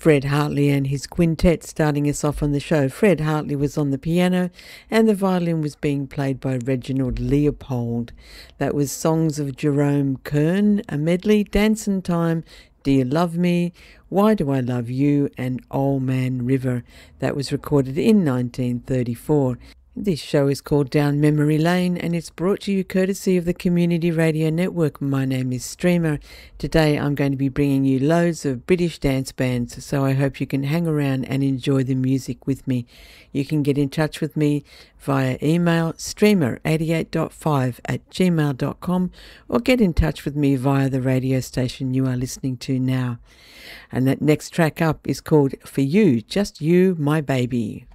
Fred Hartley and his quintet starting us off on the show. Fred Hartley was on the piano and the violin was being played by Reginald Leopold. That was Songs of Jerome Kern, a medley, Dancing Time, Do You Love Me, Why Do I Love You, and Old Man River. That was recorded in 1934. This show is called Down Memory Lane and it's brought to you courtesy of the Community Radio Network. My name is Streamer. Today I'm going to be bringing you loads of British dance bands, so I hope you can hang around and enjoy the music with me. You can get in touch with me via email streamer88.5@gmail.com or get in touch with me via the radio station you are listening to now. And that next track up is called For You, Just You, My Baby.